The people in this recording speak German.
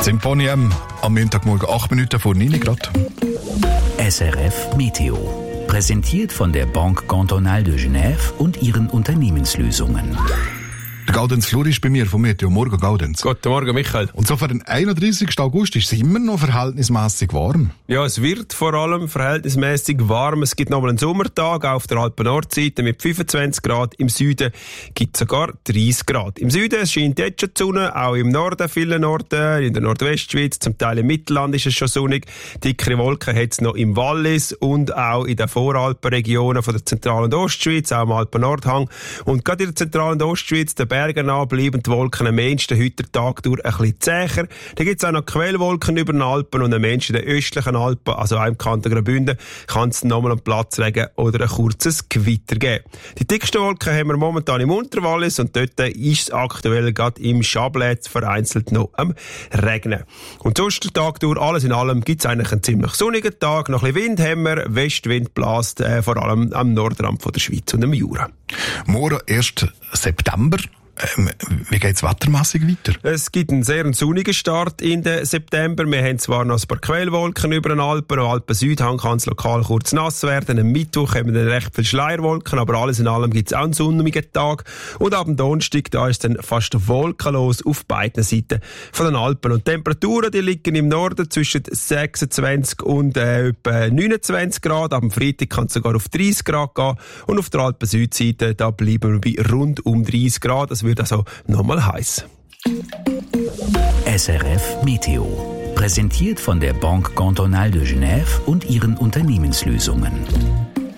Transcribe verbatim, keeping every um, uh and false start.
Symphonie am Montagmorgen acht Minuten vor neun Grad. S R F Meteo. Präsentiert von der Banque Cantonale de Genève und ihren Unternehmenslösungen. Der Gaudenz Flur ist bei mir vom Meteo. Morgen, Gaudenz. Guten Morgen, Michael. Und so für den einunddreißigsten August ist es immer noch verhältnismäßig warm. Ja, es wird vor allem verhältnismäßig warm. Es gibt nochmal einen Sommertag auf der Alpen-Nordseite mit fünfundzwanzig Grad. Im Süden gibt es sogar dreißig Grad. Im Süden scheint jetzt schon die Sonne, auch im Norden, vielen Orten, in der Nordwestschweiz, zum Teil im Mittelland ist es schon sonnig. Dickere Wolken hat es noch im Wallis und auch in den Voralpenregionen von der Zentral- und Ostschweiz, auch im Alpen-Nordhang. Und gerade in der Zentral- und Ostschweiz, der Bergen an bleiben die Wolken am meisten heute Tag durch ein bisschen zäher. Da gibt es auch noch Quellwolken über den Alpen und am meisten in den östlichen Alpen, also auch im Kanton Graubünden, kann es nochmal einen Platzregen oder ein kurzes Gewitter geben. Die dicksten Wolken haben wir momentan im Unterwallis und dort ist es aktuell gerade im Chablais vereinzelt noch am Regnen. Und sonst den Tag durch, alles in allem, gibt es eigentlich einen ziemlich sonnigen Tag. Noch ein bisschen Wind haben wir, Westwind bläst äh, vor allem am Nordrand von der Schweiz und am Jura. Morgen erst September. Ähm, wie geht es wettermässig weiter? Es gibt einen sehr sonnigen Start in den September. Wir haben zwar noch ein paar Quellwolken über den Alpen. Am Alpen-Südhang kann es lokal kurz nass werden. Am Mittwoch haben wir dann recht viele Schleierwolken, aber alles in allem gibt es auch einen sonnigen Tag. Und ab dem Donnerstag, da ist dann fast wolkenlos auf beiden Seiten von den Alpen. Und die Temperaturen, die liegen im Norden zwischen sechsundzwanzig und äh, etwa neunundzwanzig Grad. Ab dem Freitag kann es sogar auf dreißig Grad gehen. Und auf der Alpen-Südseite, da bleiben wir bei rund um dreißig Grad. Das wird also nochmal heiß. S R F Meteo. Präsentiert von der Banque Cantonale de Genève und ihren Unternehmenslösungen.